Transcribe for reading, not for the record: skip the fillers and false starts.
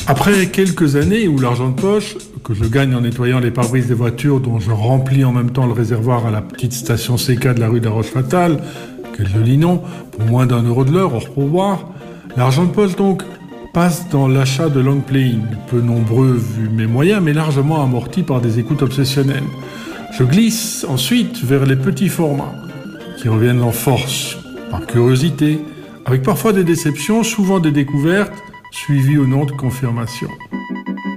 Après quelques années où l'argent de poche, que je gagne en nettoyant les pare-brises des voitures dont je remplis en même temps le réservoir à la petite station CK de la rue de la Roche-Fatale, quel joli nom, pour moins d'1 € de l'heure, hors pourboire, l'argent de poche donc passe dans l'achat de long playing, peu nombreux vu mes moyens, mais largement amorti par des écoutes obsessionnelles. Je glisse ensuite vers les petits formats, qui reviennent en force, par curiosité, avec parfois des déceptions, souvent des découvertes, suivies ou non de confirmation.